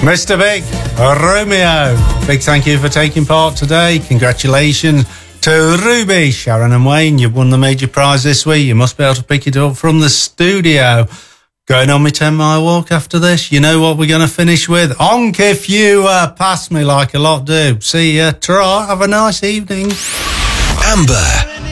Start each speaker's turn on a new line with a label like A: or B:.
A: Mr. Big, Romeo, big thank you for taking part today. Congratulations to Ruby, Sharon and Wayne. You've won the major prize this week. You must be able to pick it up from the studio. Going on my 10-mile walk after this, you know what we're going to finish with? Honk if you pass me like a lot do. See ya. Ta-ra. Have a nice evening.
B: Amber.